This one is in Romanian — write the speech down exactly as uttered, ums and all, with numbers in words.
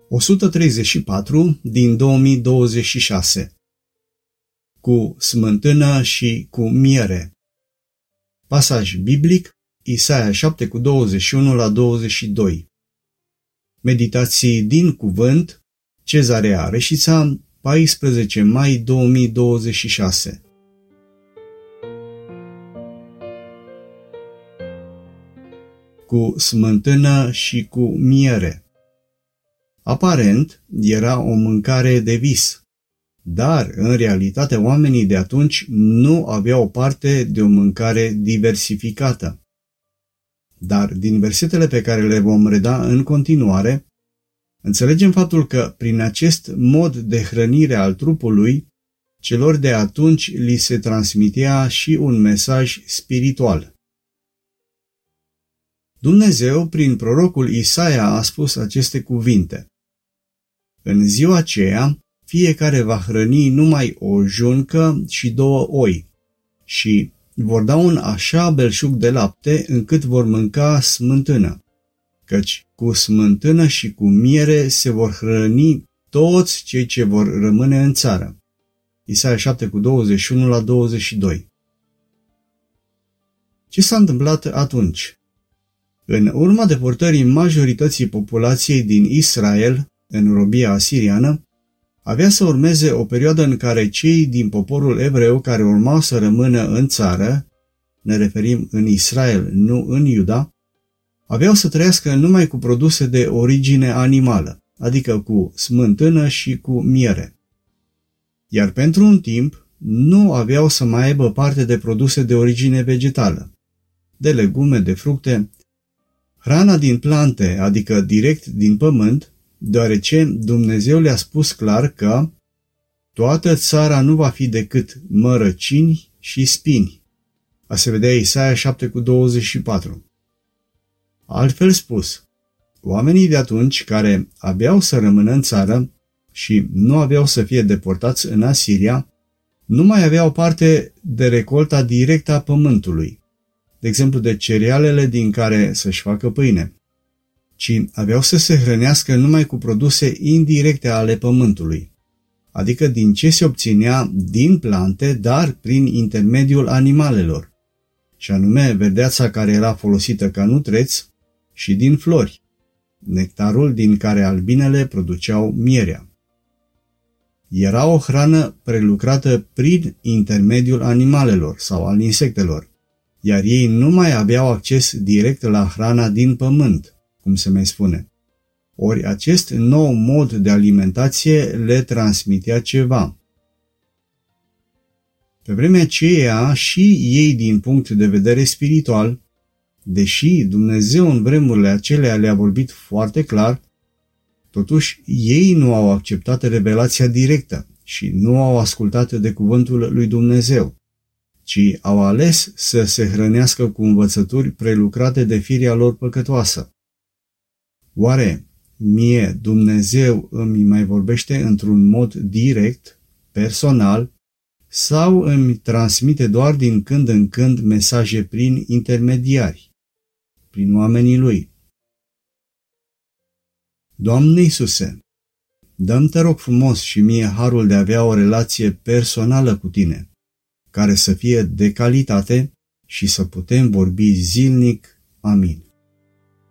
o sută treizeci și patru din două mii douăzeci și șase. Cu smântână și cu miere. Pasaj biblic, Isaia șapte cu douăzeci și unu la douăzeci și doi. Meditații din cuvânt, Cezarea Reșița, paisprezece mai două mii douăzeci și șase. Cu smântână și cu miere. Aparent, era o mâncare de vis, dar, în realitate, oamenii de atunci nu aveau parte de o mâncare diversificată. Dar, din versetele pe care le vom reda în continuare, înțelegem faptul că, prin acest mod de hrănire al trupului, celor de atunci li se transmitea și un mesaj spiritual. Dumnezeu, prin prorocul Isaia, a spus aceste cuvinte: În ziua aceea, fiecare va hrăni numai o juncă și două oi și vor da un așa belșug de lapte încât vor mânca smântână, căci cu smântână și cu miere se vor hrăni toți cei ce vor rămâne în țară. Isaia șapte cu douăzeci și unu la douăzeci și doi. Ce s-a întâmplat atunci? În urma deportării majorității populației din Israel în robia asiriană, avea să urmeze o perioadă în care cei din poporul evreu care urmau să rămână în țară, ne referim în Israel, nu în Iuda, aveau să trăiască numai cu produse de origine animală, adică cu smântână și cu miere. Iar pentru un timp nu aveau să mai aibă parte de produse de origine vegetală, de legume, de fructe, hrana din plante, adică direct din pământ, deoarece Dumnezeu le-a spus clar că toată țara nu va fi decât mărăcini și spini. A se vedea Isaia șapte cu douăzeci și patru. Altfel spus, oamenii de atunci care aveau să rămână în țară și nu aveau să fie deportați în Asiria, nu mai aveau parte de recolta directă a pământului, de exemplu de cerealele din care să-și facă pâine, ci aveau să se hrănească numai cu produse indirecte ale pământului, adică din ce se obținea din plante, dar prin intermediul animalelor, și anume verdeața care era folosită ca nutreț și din flori, nectarul din care albinele produceau mierea. Era o hrană prelucrată prin intermediul animalelor sau al insectelor, iar ei nu mai aveau acces direct la hrana din pământ, cum se mai spune. Ori acest nou mod de alimentație le transmitea ceva. Pe vremea aceea și ei din punct de vedere spiritual, deși Dumnezeu în vremurile acelea le-a vorbit foarte clar, totuși ei nu au acceptat revelația directă și nu au ascultat de cuvântul lui Dumnezeu, ci au ales să se hrănească cu învățături prelucrate de firea lor păcătoasă. Oare mie Dumnezeu îmi mai vorbește într-un mod direct, personal, sau îmi transmite doar din când în când mesaje prin intermediari, prin oamenii Lui? Doamne Iisuse, dă-mi, te rog frumos, și mie harul de a avea o relație personală cu Tine, care să fie de calitate și să putem vorbi zilnic. Amin.